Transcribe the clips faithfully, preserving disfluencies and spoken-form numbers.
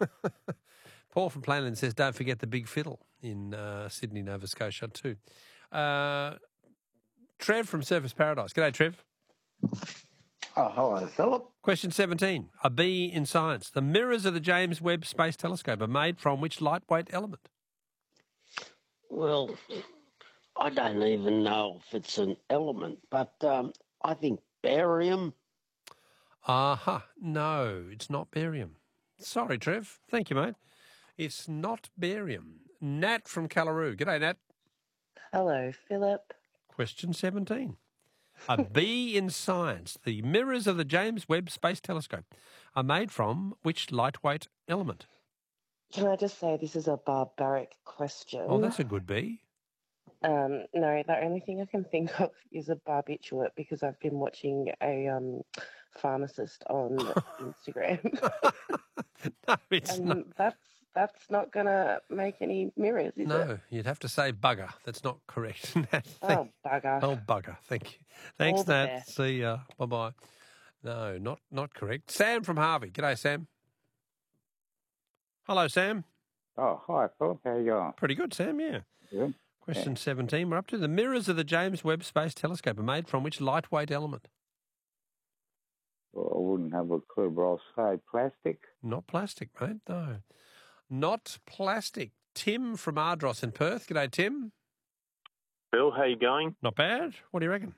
Paul from Planland says, don't forget the Big Fiddle in uh, Sydney, Nova Scotia too. Uh, Trev from Surfers Paradise. G'day, Trev. Oh, hello, Philip. Question seventeen. A B in science. The mirrors of the James Webb Space Telescope are made from which lightweight element? Well, I don't even know if it's an element, but um, I think barium. Aha. Uh-huh. No, it's not barium. Sorry, Trev. Thank you, mate. It's not barium. Nat from Callaroo. G'day, Nat. Hello, Philip. Question seventeen. A B in science. The mirrors of the James Webb Space Telescope are made from which lightweight element? Can I just say this is a barbaric question? Oh, that's a good B. Um, no, the only thing I can think of is a barbiturate because I've been watching a um, pharmacist on Instagram. No, it's and not. That's that's not going to make any mirrors, is no, it? No, you'd have to say bugger. That's not correct. Oh, bugger. Oh, bugger. Thank you. Thanks, All the Nat. best. See ya. Bye-bye. No, not not correct. Sam from Harvey. G'day, Sam. Hello, Sam. Oh, hi, Phil. How you going? Pretty good, Sam, yeah. Good. Question Yeah. seventeen. We're up to the mirrors of the James Webb Space Telescope are made from which lightweight element? Well, I wouldn't have a clue, but I'll say plastic. Not plastic, mate, no. Not plastic. Tim from Ardross in Perth. G'day, Tim. Bill, how you going? Not bad. What do you reckon?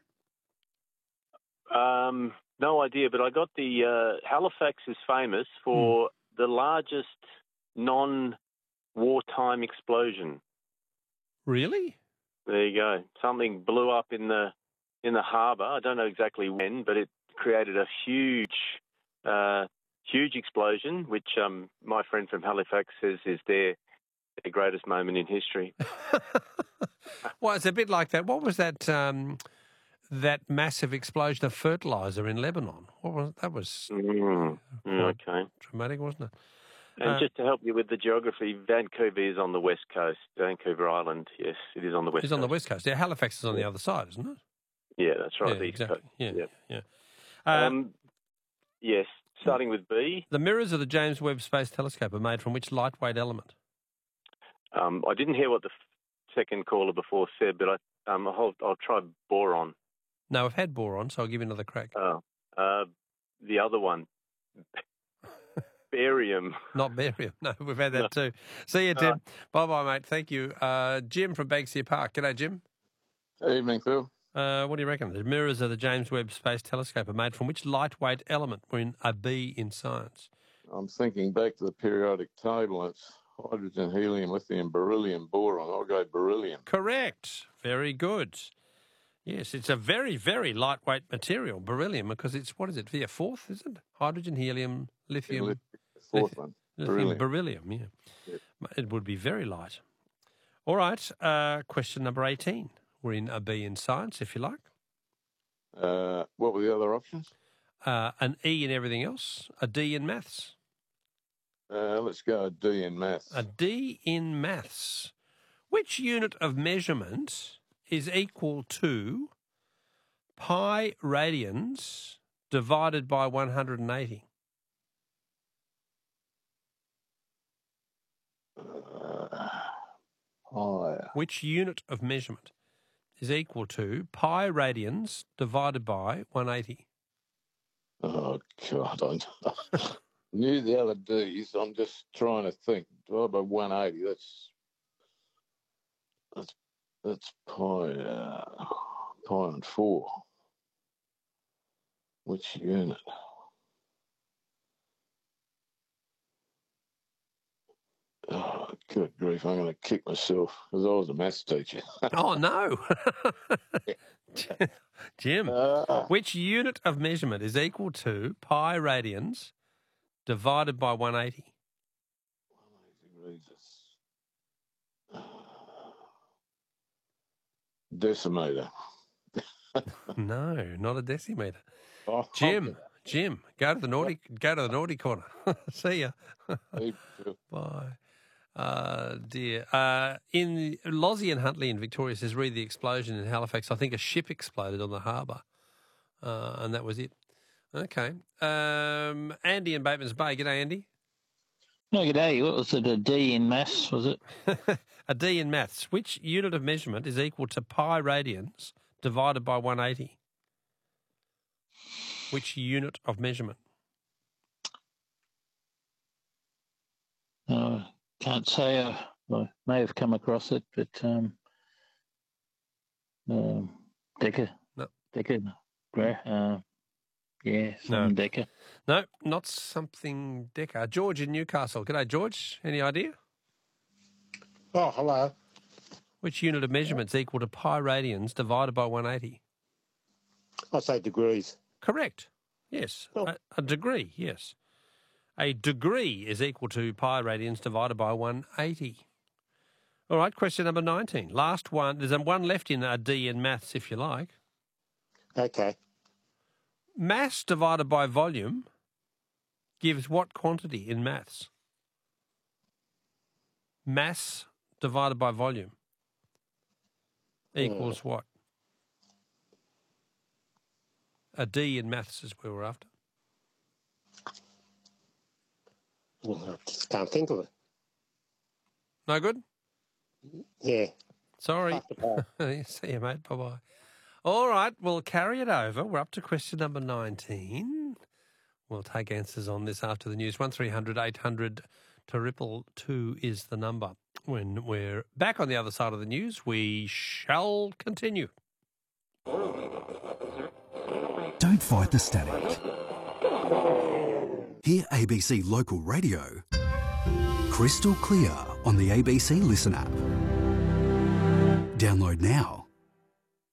Um, no idea, but I got the uh, Halifax is famous for hmm. the largest non-wartime explosion. Really? There you go. Something blew up in the in the harbour. I don't know exactly when, but it created a huge, uh, huge explosion, which um, my friend from Halifax says is their, their greatest moment in history. Well, it's a bit like that. What was that? Um, that massive explosion of fertiliser in Lebanon. What was that? Was mm, okay. Dramatic, wasn't it? And uh, just to help you with the geography, Vancouver is on the west coast. Vancouver Island, yes, it is on the west it's coast. It's on the west coast. Yeah, Halifax is on yeah. the other side, isn't it? Yeah, that's right. Yeah, the exactly. east coast. Yeah, yep. yeah. Uh, um, yes, starting with B. The mirrors of the James Webb Space Telescope are made from which lightweight element? Um, I didn't hear what the f- second caller before said, but I, um, I'll, I'll try boron. No, I've had boron, so I'll give you another crack. Oh, uh, the other one. Barium. Not barium. No, we've had that no. too. See you, Tim. Uh, Bye-bye, mate. Thank you. Uh, Jim from Banksia Park. G'day, Jim. Good evening, Phil. Uh, what do you reckon? The mirrors of the James Webb Space Telescope are made from which lightweight element? We're in a B in science. I'm thinking back to the periodic table. It's hydrogen, helium, lithium, beryllium, boron. I'll go beryllium. Correct. Very good. Yes, it's a very, very lightweight material, beryllium, because it's, what is it, via fourth, is it? Hydrogen, helium, lithium. Yeah, fourth one. Beryllium. Beryllium, yeah. Yep. It would be very light. All right, uh, question number eighteen. We're in a B in science, if you like. Uh, what were the other options? Uh, an E in everything else, a D in maths. Uh, let's go a D in maths. A D in maths. Which unit of measurement is equal to pi radians divided by one hundred eighty? Uh, pi. Which unit of measurement is equal to pi radians divided by one hundred eighty? Oh, God, I knew the other D's. I'm just trying to think. Divided by one hundred eighty, that's, that's, that's pi, uh, pi and four. Which unit? Oh, good grief, I'm going to kick myself because I was a maths teacher. Oh, no. Jim, uh, which unit of measurement is equal to pi radians divided by one hundred eighty? Decimeter. No, not a decimeter. Oh, Jim, okay. Jim, go to the naughty, go to the naughty corner. See ya. Bye. Uh, dear. Uh, in Lozzie and Huntley in Victoria says, read the explosion in Halifax. I think a ship exploded on the harbour, uh, and that was it. Okay. Um, Andy in Bateman's Bay. G'day, Andy. No, g'day. What was it? A D in maths, was it? A D in maths. Which unit of measurement is equal to pi radians divided by one hundred eighty? Which unit of measurement? Uh, can't say. I, I may have come across it, but um, um, Deca. No. Deca. Uh, yeah, some No. Deca. No, not something Deca. George in Newcastle. G'day, George. Any idea? Oh, hello. Which unit of measurement is equal to pi radians divided by one hundred eighty? I'll say degrees. Correct. Yes. Oh. A, a degree, yes. A degree is equal to pi radians divided by one hundred eighty. All right, question number nineteen. Last one. There's one left in a D in maths, if you like. Okay. Mass divided by volume gives what quantity in maths? Mass divided by volume equals Oh. what? A D in maths is where we're after. Well, I just can't think of it. No good? Yeah. Sorry. After that. See you, mate. Bye-bye. All right, we'll carry it over. We're up to question number nineteen. We'll take answers on this after the news. one three hundred eight hundred to Ripple two is the number. When we're back on the other side of the news, we shall continue. Don't fight the static. Hear A B C Local Radio crystal clear on the A B C Listen app. Download now.